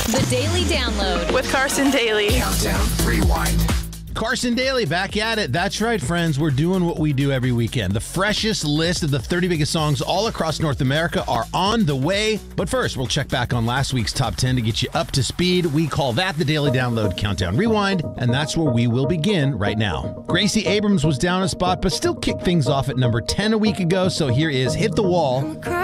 The Daily Download with Carson Daly. Countdown Rewind. Carson Daly back at it. That's right, friends. We're doing what we do every weekend. The freshest list of the 30 biggest songs all across North America are on the way. But first, we'll check back on last week's top 10 to get you up to speed. We call that the Daily Download Countdown Rewind, and that's where we will begin right now. Gracie Abrams was down a spot, but still kicked things off at number 10 a week ago. So here is Hit the Wall.